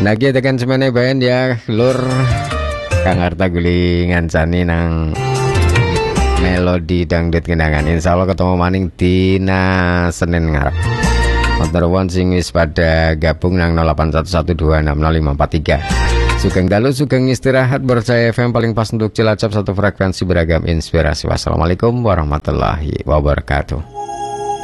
Nagi tekan semene bayan ya lur Kang Harta gulingan cani nang melodi dangdut kendangan. Insya Allah ketemu maning dina Senin ngarep. Motorwon sing wis pada gabung nang 0811260543. Sugeng dalu sugeng istirahat Berjaya FM paling pas untuk Cilacap, satu frekuensi beragam inspirasi. Wassalamualaikum warahmatullahi wabarakatuh.